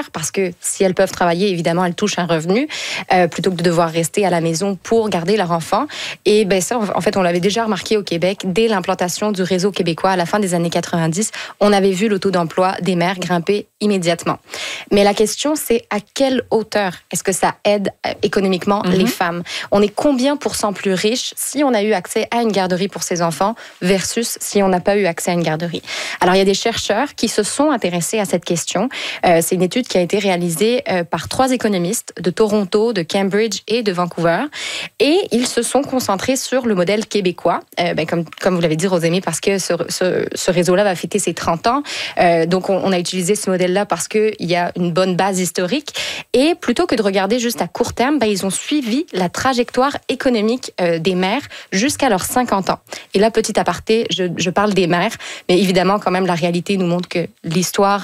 mères, parce que si elles peuvent travailler, évidemment, elles touchent un revenu, plutôt que de devoir rester à la maison pour garder leur enfant. Et ben ça, en fait, on l'avait déjà remarqué au Québec, dès l'implantation du réseau québécois à la fin des années 90, on avait vu le taux d'emploi des mères grimper immédiatement. Mais la question, c'est à quelle hauteur est-ce que ça aide économiquement les femmes? On est combien % plus riches si on a eu accès à une garderie pour ses enfants versus si on n'a pas eu accès à une garderie? Alors, il y a des chercheurs qui se sont intéressés à cette question. C'est une étude qui a été réalisée par 3 économistes de Toronto, de Cambridge et de Vancouver. Et ils se sont concentrés sur le modèle québécois, comme vous l'avez dit, Rosémie, parce que ce réseau-là va fêter ses 30 ans. Donc, on a utilisé ce modèle-là parce qu'il y a une bonne base historique. Et plutôt que de regarder juste à court terme, ils ont suivi la trajectoire économique des mères jusqu'à leurs 50 ans. Et là, petit aparté, je parle des mères, mais évidemment, quand même, la réalité nous montre que l'histoire,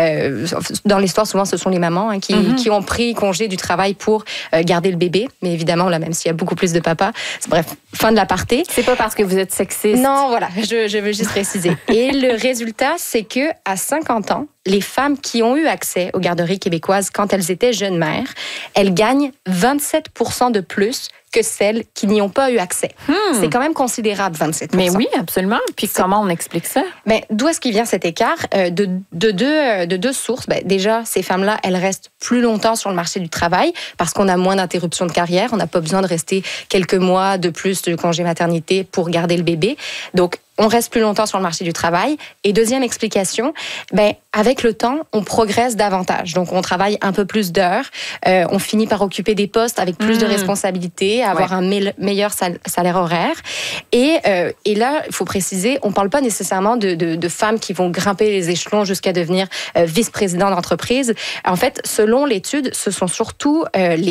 dans l'histoire, souvent, ce sont les mamans qui ont pris congé du travail pour garder le bébé. Mais évidemment, là, même s'il y a beaucoup plus de papas. Bref, fin de l'aparté. C'est pas parce que vous êtes sexiste. Non, voilà, je veux juste préciser. Et le résultat, c'est que à 50 ans, les femmes qui ont eu accès aux garderies québécoises quand elles étaient jeunes mères, elles gagnent 27% de plus que celles qui n'y ont pas eu accès. C'est quand même considérable, 27%. Mais oui, absolument. Puis comment on explique ça? D'où est-ce qu'il vient cet écart? De deux sources. Déjà, ces femmes-là, elles restent plus longtemps sur le marché du travail parce qu'on a moins d'interruptions de carrière. On n'a pas besoin de rester quelques mois de plus de congé maternité pour garder le bébé. Donc, on reste plus longtemps sur le marché du travail. Et deuxième explication, avec le temps, on progresse davantage. Donc, on travaille un peu plus d'heures. On finit par occuper des postes avec plus de responsabilités, avoir un meilleur salaire horaire. Et là, il faut préciser, on ne parle pas nécessairement de femmes qui vont grimper les échelons jusqu'à devenir vice-président d'entreprise. En fait, selon l'étude, ce sont surtout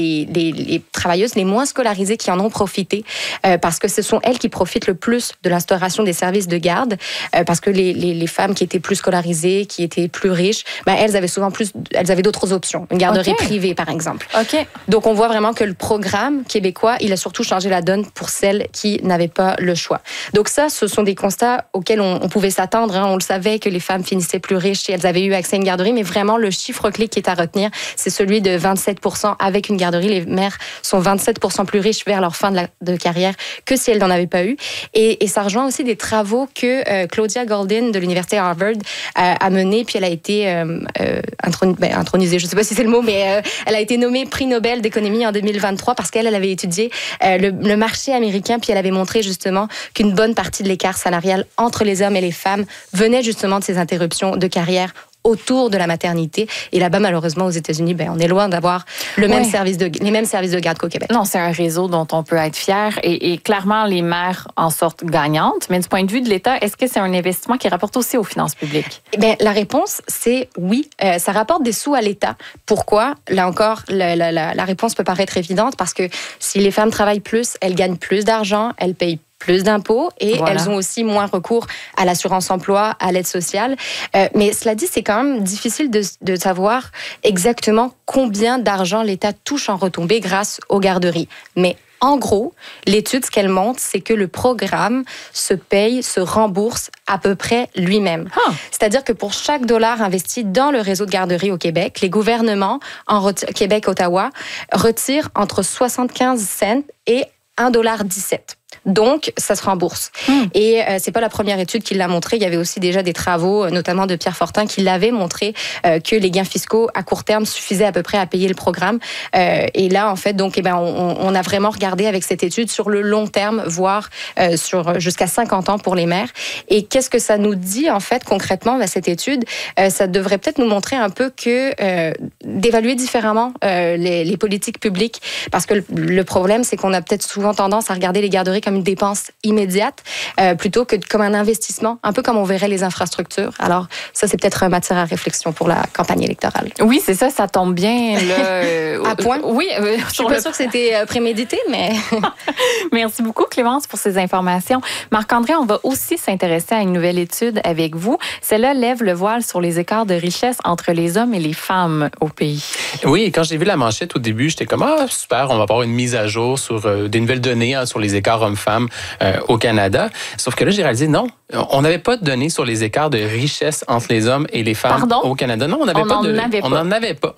les travailleuses les moins scolarisées qui en ont profité parce que ce sont elles qui profitent le plus de l'instauration des services de garde parce que les femmes qui étaient plus scolarisées, qui étaient plus riches, elles avaient d'autres options. Une garderie privée, par exemple. Donc, on voit vraiment que le programme québécois, il a surtout changé la donne pour celles qui n'avaient pas le choix. Donc ça, ce sont des constats auxquels on pouvait s'attendre. On le savait que les femmes finissaient plus riches si elles avaient eu accès à une garderie, mais vraiment, le chiffre clé qui est à retenir, c'est celui de 27% avec une garderie. Les mères sont 27% plus riches vers leur fin de carrière que si elles n'en avaient pas eu. Et ça rejoint aussi des travaux que Claudia Goldin de l'Université Harvard a menés, puis elle a été intronisée, je ne sais pas si c'est le mot, mais elle a été nommée prix Nobel d'économie en 2023 parce qu'elle avait étudié le marché américain, puis elle avait montré justement qu'une bonne partie de l'écart salarial entre les hommes et les femmes venait justement de ces interruptions de carrière autour de la maternité. Et là-bas, malheureusement, aux États-Unis, on est loin d'avoir les mêmes services de garde qu'au Québec. Non, c'est un réseau dont on peut être fier et clairement, les mères en sortent gagnantes. Mais du point de vue de l'État, est-ce que c'est un investissement qui rapporte aussi aux finances publiques? La réponse, c'est oui. Ça rapporte des sous à l'État. Pourquoi? Là encore, la réponse peut paraître évidente parce que si les femmes travaillent plus, elles gagnent plus d'argent, elles payent plus d'impôts et elles ont aussi moins recours à l'assurance emploi, à l'aide sociale. Mais cela dit, c'est quand même difficile de savoir exactement combien d'argent l'État touche en retombées grâce aux garderies. Mais en gros, l'étude, ce qu'elle montre, c'est que le programme se rembourse à peu près lui-même. C'est-à-dire que pour chaque dollar investi dans le réseau de garderies au Québec, les gouvernements, Québec, Ottawa, retirent entre 75 cents et 1,17 $. Donc, ça se rembourse. Et c'est pas la première étude qui l'a montré. Il y avait aussi déjà des travaux, notamment de Pierre Fortin, qui l'avaient montré que les gains fiscaux à court terme suffisaient à peu près à payer le programme. Et là, en fait, donc, on a vraiment regardé avec cette étude sur le long terme, voire sur jusqu'à 50 ans pour les mères. Et qu'est-ce que ça nous dit, en fait, concrètement, cette étude? Ça devrait peut-être nous montrer un peu que d'évaluer différemment les politiques publiques. Parce que le problème, c'est qu'on a peut-être souvent tendance à regarder les garderies comme une dépense immédiate plutôt que comme un investissement, un peu comme on verrait les infrastructures. Alors, ça, c'est peut-être matière à réflexion pour la campagne électorale. Oui, c'est ça tombe bien. Là, à point? Oui. Je suis pas sûre que c'était prémédité, mais... Merci beaucoup, Clémence, pour ces informations. Marc-André, on va aussi s'intéresser à une nouvelle étude avec vous. Celle-là lève le voile sur les écarts de richesse entre les hommes et les femmes au pays. Oui, quand j'ai vu la manchette au début, j'étais comme, super, on va avoir une mise à jour sur des nouvelles données sur les écarts hommes-femmes au Canada. Sauf que là, j'ai réalisé, non, on n'avait pas de données sur les écarts de richesse entre les hommes et les femmes au Canada. Non, on n'en avait pas.